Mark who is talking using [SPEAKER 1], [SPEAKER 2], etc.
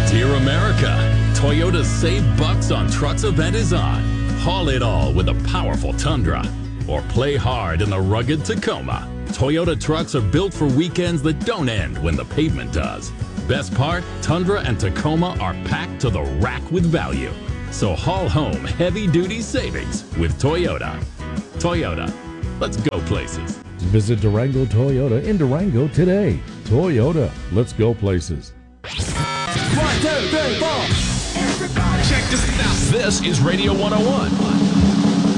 [SPEAKER 1] Dear America, Toyota's Save Bucks on Trucks event is on. Haul it all with a powerful Tundra or play hard in the rugged Tacoma. Toyota trucks are built for weekends that don't end when the pavement does. Best part, Tundra and Tacoma are packed to the rack with value. So haul home heavy-duty savings with Toyota. Toyota, let's go places.
[SPEAKER 2] Visit Durango Toyota in Durango today. Toyota, let's go places.
[SPEAKER 3] 1, 2, 3, 4. Everybody, check this out.
[SPEAKER 1] This is Radio 101.